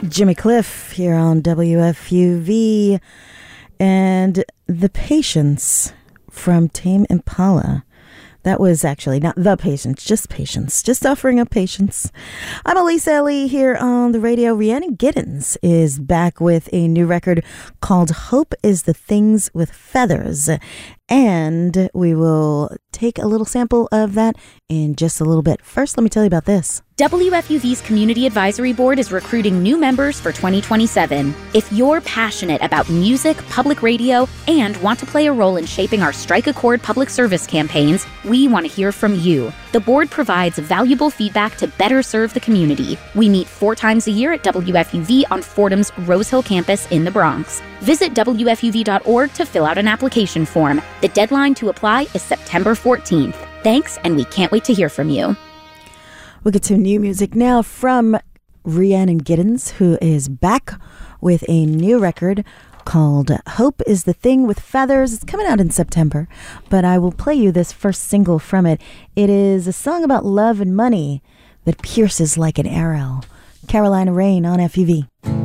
Jimmy Cliff here on WFUV, and The Patience from Tame Impala. That was actually not The Patience, just offering up patience. I'm Elise Ellie here on the radio. Rhiannon Giddens is back with a new record called Hope is the Things with Feathers, and we will take a little sample of that in just a little bit. First, let me tell you about this. WFUV's Community Advisory Board is recruiting new members for 2027. If you're passionate about music, public radio, and want to play a role in shaping our Strike a Chord public service campaigns, we want to hear from you. The board provides valuable feedback to better serve the community. We meet 4 times a year at WFUV on Fordham's Rose Hill campus in the Bronx. Visit WFUV.org to fill out an application form. The deadline to apply is September 14th. Thanks, and we can't wait to hear from you. We'll get to new music now from Rhiannon Giddens, who is back with a new record called Hope is the Thing with Feathers. It's coming out in September, but I will play you this first single from it. It is a song about love and money that pierces like an arrow. Carolina Rain on FUV.